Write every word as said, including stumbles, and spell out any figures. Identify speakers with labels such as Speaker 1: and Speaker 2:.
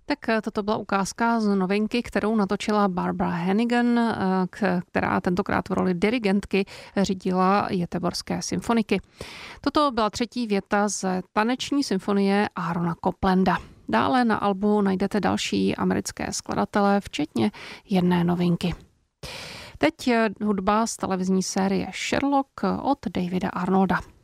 Speaker 1: Tak toto byla ukázka z novinky, kterou natočila Barbara Hannigan, která tentokrát v roli dirigentky řídila Göteborské symfoniky. Toto byla třetí věta z taneční symfonie Aarona Coplanda. Dále na albu najdete další americké skladatele, včetně jedné novinky. Teď hudba z televizní série Sherlock od Davida Arnolda.